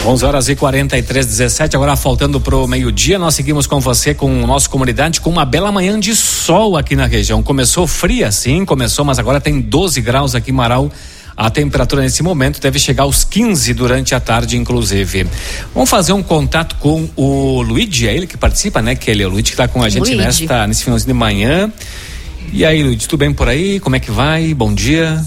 11h43, agora faltando pro meio-dia, nós seguimos com você, com o nosso comunidade, com uma bela manhã de sol aqui na região. Começou fria, sim, mas agora tem 12 graus aqui em Marau. A temperatura nesse momento deve chegar aos 15 durante a tarde, inclusive. Vamos fazer um contato com o Luigi, é ele que participa, né? Que ele é o Luigi que está com a gente nesse finalzinho de manhã. E aí, Luigi, tudo bem por aí? Como é que vai? Bom dia.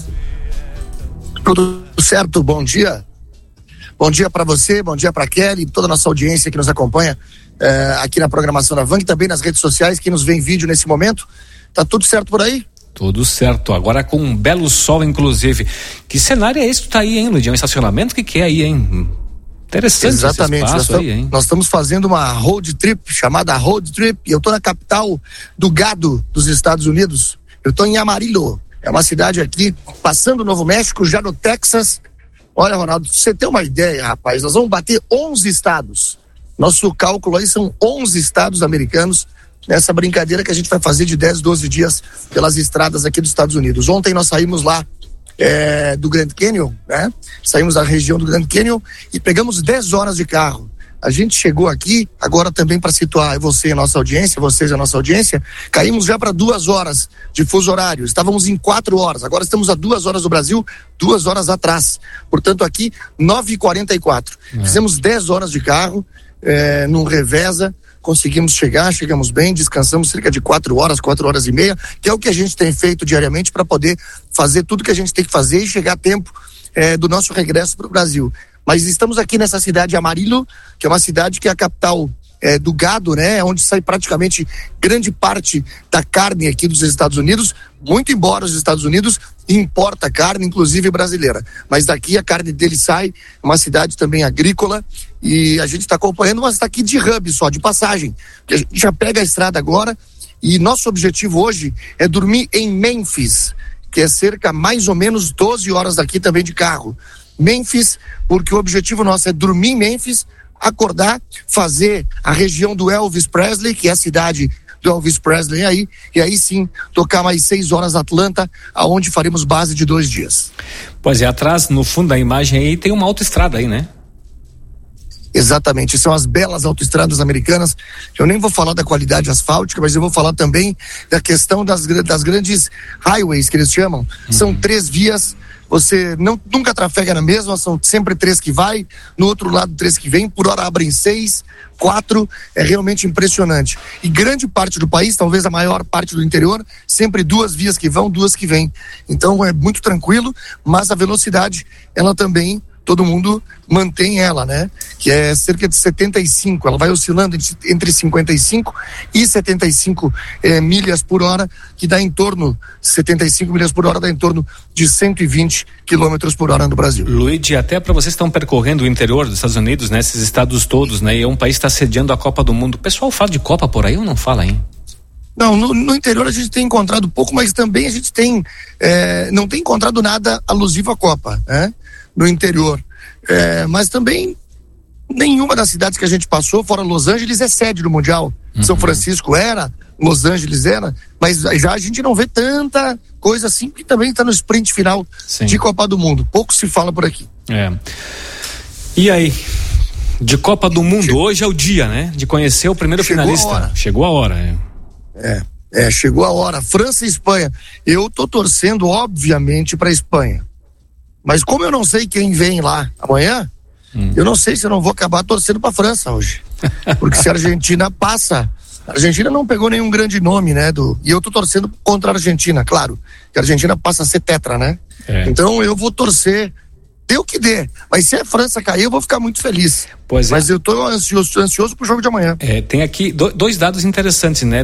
Tudo certo, bom dia. Bom dia para você, bom dia para Kelly, toda a nossa audiência que nos acompanha aqui na programação da VANG, também nas redes sociais, que nos vê em vídeo nesse momento. Tá tudo certo por aí? Tudo certo, agora com um belo sol, inclusive. Que cenário é esse que tu tá aí, hein, Luiz? É um estacionamento? O que é aí, hein? Interessante. Exatamente, esse espaço aí, hein? Nós estamos fazendo uma road trip, chamada Road Trip, e eu tô na capital do gado dos Estados Unidos. Eu tô em Amarillo, é uma cidade aqui, passando o Novo México, já no Texas. Olha, Ronaldo, pra você ter uma ideia, rapaz, nós vamos bater 11 estados. Nosso cálculo aí são 11 estados americanos nessa brincadeira que a gente vai fazer de 10, 12 dias pelas estradas aqui dos Estados Unidos. Ontem nós saímos lá do Grand Canyon, né? Saímos da região do Grand Canyon e pegamos 10 horas de carro. A gente chegou aqui, agora também para situar você e a nossa audiência, vocês e a nossa audiência, caímos já para 2 horas de fuso horário. Estávamos em 4 horas, agora estamos a 2 horas do Brasil, 2 horas atrás. Portanto, aqui, 9h44. Fizemos 10 horas de carro, num reveza, conseguimos chegamos bem, descansamos cerca de 4 horas e meia, que é o que a gente tem feito diariamente para poder fazer tudo que a gente tem que fazer e chegar a tempo do nosso regresso para o Brasil. Mas estamos aqui nessa cidade de Amarillo, que é uma cidade que é a capital do gado, né? Onde sai praticamente grande parte da carne aqui dos Estados Unidos, muito embora os Estados Unidos importa carne, inclusive brasileira. Mas daqui a carne dele sai, uma cidade também agrícola, e a gente está acompanhando, mas está aqui de hub só, de passagem. A gente já pega a estrada agora, e nosso objetivo hoje é dormir em Memphis, que é cerca mais ou menos 12 horas daqui também de carro. Memphis, porque o objetivo nosso é dormir em Memphis, acordar, fazer a região do Elvis Presley, que é a cidade do Elvis Presley aí, e aí sim tocar mais 6 horas Atlanta, aonde faremos base de 2 dias. Pois é, atrás, no fundo da imagem aí, tem uma autoestrada aí, né? Exatamente, são as belas autoestradas americanas. Eu nem vou falar da qualidade asfáltica, mas eu vou falar também da questão das grandes highways, que eles chamam. São 3 vias. Você nunca trafega na mesma, são sempre 3 que vai, no outro lado 3 que vem, por hora abrem 6, 4, é realmente impressionante. E grande parte do país, talvez a maior parte do interior, sempre 2 vias que vão, 2 que vêm. Então é muito tranquilo, mas a velocidade, ela também, todo mundo mantém ela, né? Que é cerca de 75, ela vai oscilando entre 55 e 75 milhas por hora, que dá em torno, 75 milhas por hora dá em torno de 120 quilômetros por hora no Brasil. Luigi, até para vocês que estão percorrendo o interior dos Estados Unidos, né? Esses estados todos, né? E é um país que está sediando a Copa do Mundo. O pessoal fala de Copa por aí ou não fala, hein? Não, no interior a gente tem encontrado pouco, mas também a gente tem, não tem encontrado nada alusivo à Copa, né? No interior. Mas também nenhuma das cidades que a gente passou, fora Los Angeles, é sede do Mundial. São Francisco era, Los Angeles era, mas já a gente não vê tanta coisa assim, que também está no sprint final de Copa do Mundo. Pouco se fala por aqui. E aí, de Copa do Mundo, hoje é o dia, né? De conhecer o primeiro finalista. Chegou a hora. Chegou a hora. França e Espanha. Eu tô torcendo, obviamente, para Espanha. Mas como eu não sei quem vem lá amanhã, eu não sei se eu não vou acabar torcendo para a França hoje. Porque se a Argentina passa, a Argentina não pegou nenhum grande nome, né? E eu tô torcendo contra a Argentina, claro. Que a Argentina passa a ser tetra, né? Então eu vou torcer, dê o que dê. Mas se a França cair, eu vou ficar muito feliz. Mas eu tô ansioso pro jogo de amanhã. Tem aqui 2 dados interessantes, né?